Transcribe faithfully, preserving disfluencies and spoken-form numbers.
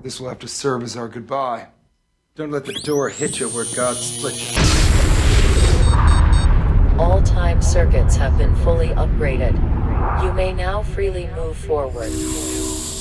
This will have to serve as our goodbye. Don't let the door hit you where God split you. All time circuits have been fully upgraded. You may now freely move forward.